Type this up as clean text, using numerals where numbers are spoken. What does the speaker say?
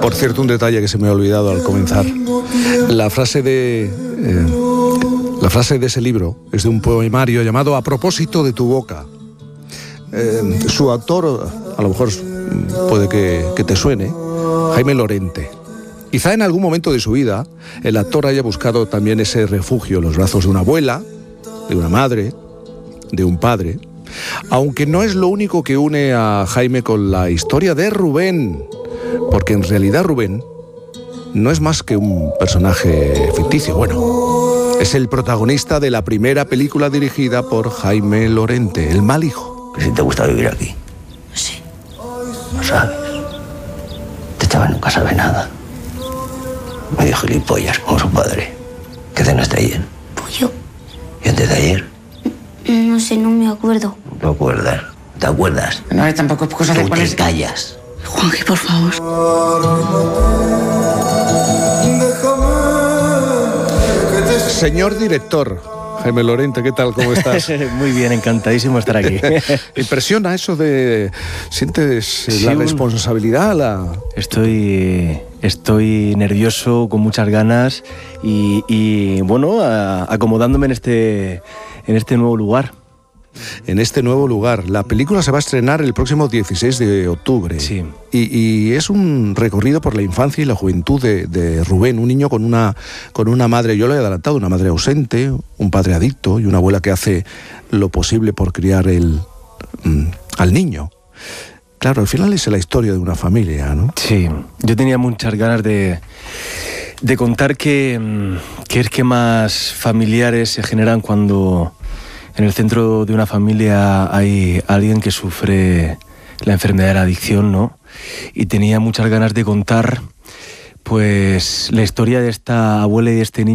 Por cierto, un detalle que se me ha olvidado al comenzar. La frase de ese libro es de un poemario llamado A propósito de tu boca. Su autor, a lo mejor puede que te suene, Jaime Lorente. Quizá en algún momento de su vida el actor haya buscado también ese refugio en los brazos de una abuela, de una madre, de un padre, aunque no es lo único que une a Jaime con la historia de Rubén, porque en realidad Rubén no es más que un personaje ficticio. Bueno, es el protagonista de la primera película dirigida por Jaime Lorente, El mal hijo. ¿Que si te gusta vivir aquí? Sí. No sabes. Este chaval nunca sabe nada. Medio gilipollas como su padre. ¿Qué cenaste ayer? Pollo. ¿Y antes de ayer? No sé, no me acuerdo. ¿No te acuerdas? ¿Te acuerdas? No, tampoco es cosa de Tú poner... te callas. Juanji, por favor. Señor director, Jaime Lorente, ¿qué tal? ¿Cómo estás? Muy bien, encantadísimo estar aquí. ¿Impresiona eso de... ¿Sientes Sí, la responsabilidad? Estoy nervioso, con muchas ganas y bueno, acomodándome en este nuevo lugar. En este nuevo lugar. La película se va a estrenar el próximo 16 de octubre. Sí. Y es un recorrido por la infancia y la juventud de Rubén, un niño con una madre, yo lo he adelantado, una madre ausente, un padre adicto y una abuela que hace lo posible por criar al niño. Claro, al final es la historia de una familia, ¿no? Sí, yo tenía muchas ganas de contar que es que más familiares se generan cuando en el centro de una familia hay alguien que sufre la enfermedad de la adicción, ¿no? Y tenía muchas ganas de contar, pues, la historia de esta abuela y de este niño